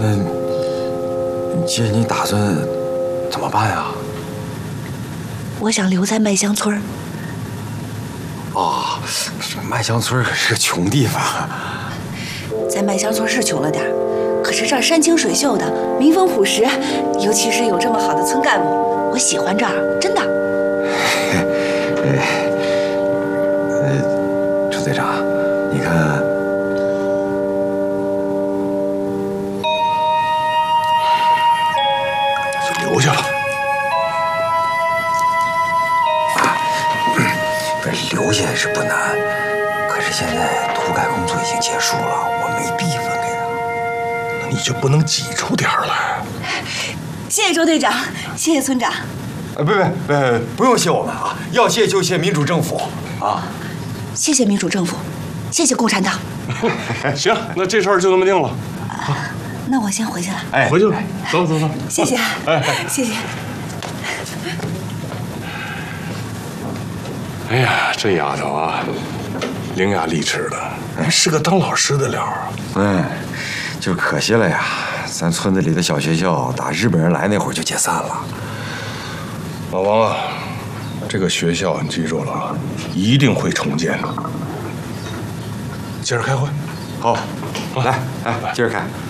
姐，你打算怎么办呀？ 我想留在麦香村。 啊，麦香村可是个穷地方。 在麦香村是穷了点儿，可是这儿山清水秀的，民风朴实，尤其是有这么好的村干部，我喜欢这儿，真的。朱队长，你看， 就留下了。 不是留下是不难，可是现在土改工作已经结束了，我没地方给他。 那你就不能挤出点儿来？ 谢谢周队长，谢谢村长。 不用谢我们啊，要谢就谢民主政府啊。 谢谢民主政府，谢谢共产党。 行，那这事儿就这么定了。 那我先回去了。 哎， 回去吧，走走走。 谢谢，谢谢。 哎呀，这丫头啊，伶牙俐齿的，是个当老师的料啊。 就可惜了呀，咱村子里的小学校打日本人来那会儿就解散了。 老王啊，这个学校你记住了啊，一定会重建的。接着开会。 好，来，接着开。